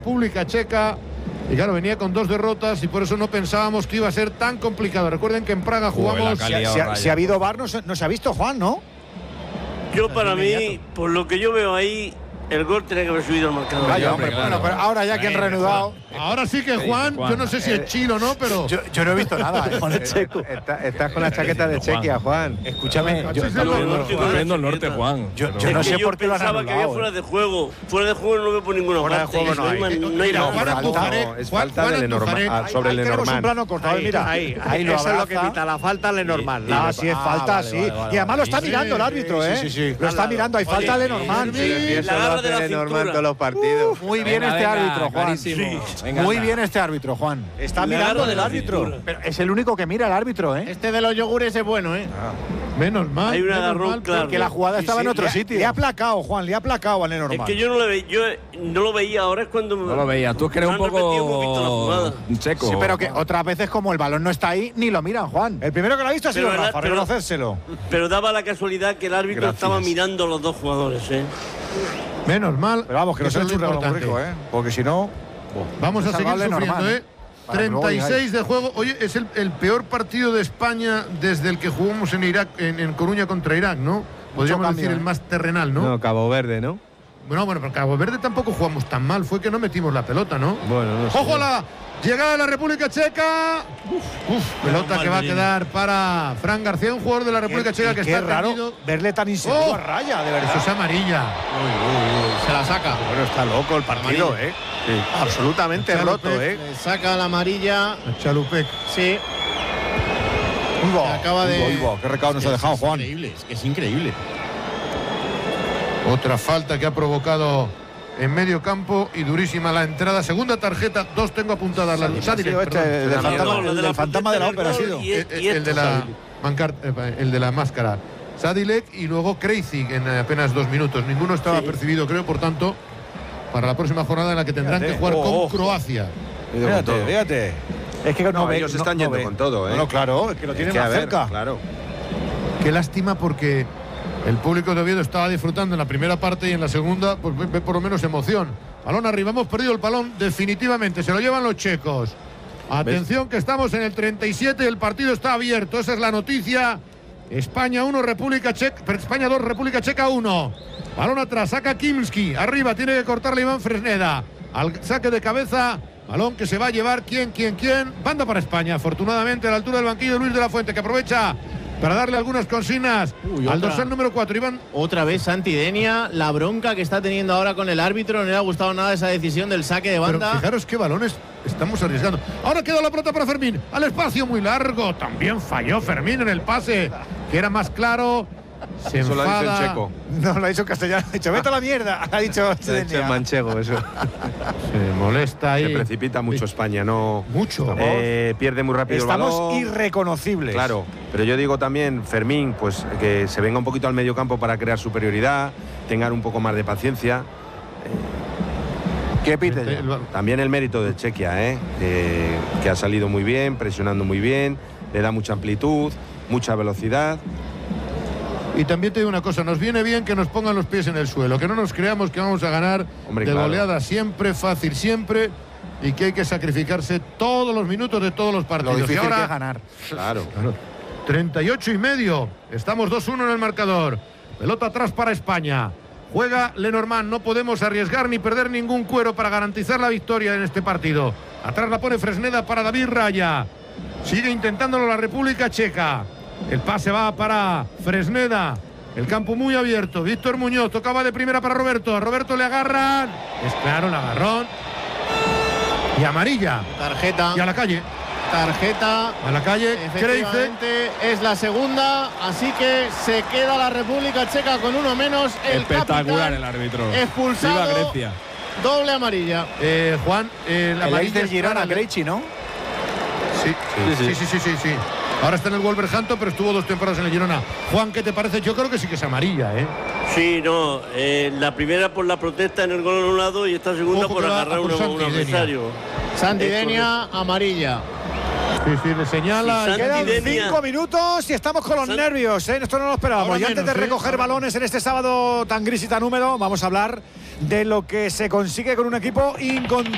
República Checa. Y claro, venía con 2 derrotas y por eso no pensábamos que iba a ser tan complicado. Recuerden que en Praga jugamos... Si ha habido VAR, no se ha visto, Juan, ¿no? Yo para mí, por lo que yo veo ahí, el gol tenía que haber subido al marcador. Vaya, hombre, claro. bueno, pero ahora ya que han reanudado... Ahora sí que Juan, yo no sé si es chino o no, pero... Yo no he visto nada, Estás con la chaqueta de Chequia, Juan. Escúchame, yo Estás viendo el norte, Juan. no sé por qué lo han pensaba que había anulado. fuera de juego. Fuera de juego no lo veo por ninguna Fuera de parte. juego no hay. No hay Juan nada. Andujaré, Es Juan falta de Andujaré. Lenormand, sobre Ahí tenemos un Lenormand. plano cortado, mira. Ahí lo Eso es lo que abraza. pita la falta Lenormand. Ah, sí, es falta, sí. Y además lo está mirando el árbitro, ¿eh? Sí. Lo está mirando, hay falta de Lenormand. La garra de la Lenormand cintura. todos los partidos. Muy bien este árbitro, Juan. Muy bien este árbitro, Juan. Está La mirando garra de del la árbitro. cintura. Pero es el único que mira el árbitro, ¿eh? Este de los yogures es bueno, ¿eh? Menos mal. Hay un menos agarrón mal, claro. Que la jugada estaba en otro sitio. Le ha aplacado, Juan, le ha aplacado a Es Lenormand. que yo no lo veía, ahora es cuando No lo veía. Tú es que eres un me han repetido, hemos visto la poco jugada. checo. Sí, pero que otras veces como el balón no está ahí, ni lo miran, Juan. El primero que lo ha visto ha sido Pero Rafa, reconocérselo. Pero daba la casualidad que el árbitro Gracias. estaba mirando a los dos jugadores, ¿eh? Menos mal. Pero vamos, que no eso se es le lo churra lo importante. rico, ¿eh? Porque si no... Vamos a seguir Salvable sufriendo, normal, ¿eh? Para que luego 36 de juego. Oye, es el peor partido de España desde el que jugamos en Irak, en Coruña contra Irak, ¿no? Podríamos cambio, decir ¿eh? el más terrenal, ¿no? No, Cabo Verde, ¿no? Bueno, pero Cabo Verde tampoco jugamos tan mal. Fue que no metimos la pelota, ¿no? Bueno, no sé. ¡Ojo a la llegada de la República Checa! Pelota que va a quedar para Fran García, un jugador de la República Checa que qué está raro tendido. verle tan inseguro ¡Oh! a raya, de verdad. Eso es amarilla. Se la saca. Bueno, está loco el partido, ¿eh? Absolutamente Chalupec. roto, ¿eh? Le saca la amarilla. A Chalupec. Sí. Acaba de. Qué recado nos ha dejado, Juan. Increíble, es que es increíble. Otra falta que ha provocado en medio campo y durísima la entrada. Segunda tarjeta, 2 tengo apuntadas. La Ha sido este del fantasma de la ópera, ha sido. el de la el de la máscara. Sadilek y luego Krejci en apenas 2 minutos. Ninguno estaba percibido, creo, por tanto, para la próxima jornada en la que tendrán Fíjate. que jugar con Ojo. Croacia. Fíjate. Es que no ve. ellos están yendo ve. con todo, ¿eh? No, claro, es que lo tienen más cerca. Claro. Qué lástima porque el público de Oviedo estaba disfrutando en la primera parte y en la segunda, pues ve por lo menos emoción. Balón arriba, hemos perdido el balón definitivamente, se lo llevan los checos. Atención que estamos en el 37 y el partido está abierto, esa es la noticia. España 1, República Checa, España 2, República Checa 1. Balón atrás, saca Kimski, arriba tiene que cortarle Iván Fresneda. Al saque de cabeza, balón que se va a llevar quién. Banda para España, afortunadamente a la altura del banquillo Luis de la Fuente, que aprovecha para darle algunas consignas al dorsal número 4, Iván. Otra vez Santidenia, la bronca que está teniendo ahora con el árbitro. No le ha gustado nada esa decisión del saque de Pero banda. fijaros qué balones estamos arriesgando. Ahora queda la pelota para Fermín. Al espacio muy largo. También falló Fermín en el pase, que era más claro. Se Eso lo ha dicho enfada. el checo. No, lo ha dicho en castellano. Ha dicho, vete a la mierda. Ha dicho Se ha dicho Santidenia. el manchego, eso. Se molesta ahí. Se precipita mucho España, no. Mucho. Pierde muy rápido el Estamos balón. irreconocibles. Claro, pero yo digo también, Fermín, pues que se venga un poquito al medio campo para crear superioridad, tengan un poco más de paciencia. ¿Qué pite ya? También el mérito de Chequia, que ha salido muy bien, presionando muy bien, le da mucha amplitud, mucha velocidad. Y también te digo una cosa, nos viene bien que nos pongan los pies en el suelo, que no nos creamos que vamos a ganar Hombre, de claro. goleada siempre, fácil siempre, y que hay que sacrificarse todos los minutos de todos los Lo partidos. difícil y ahora, que es ganar. Claro. 38 y medio. Estamos 2-1 en el marcador. Pelota atrás para España. Juega Lenormand. No podemos arriesgar ni perder ningún cuero para garantizar la victoria en este partido. Atrás la pone Fresneda para David Raya. Sigue intentándolo la República Checa. El pase va para Fresneda. El campo muy abierto. Víctor Muñoz tocaba de primera para Roberto. A Roberto le agarran. Es claro, el agarrón. Y amarilla. Tarjeta. Y a la calle. Tarjeta. A la calle. Krejci. Efectivamente, es la segunda, así que se queda la República Checa con uno menos. El Espectacular capitán el árbitro. expulsado. Viva Grecia. Doble amarilla. Juan, la El ex amarilla del es Girona, clara. Krejci, ¿no? Sí. Ahora está en el Wolverhampton, pero estuvo 2 temporadas en el Girona. Juan, ¿qué te parece? Yo creo que sí que es amarilla, ¿eh? Sí, no. La primera por la protesta en el gol anulado y esta segunda Ojo por que va agarrar a por un Santidenia. adversario. Santidenia, amarilla. Sí, le señala. Sí, Quedan Santidenia. 5 minutos y estamos con los nervios, ¿eh? Esto no lo esperábamos. Ahora Y antes de menos, ¿eh? recoger balones en este sábado tan gris y tan húmedo, vamos a hablar de lo que se consigue con un equipo incontrolable.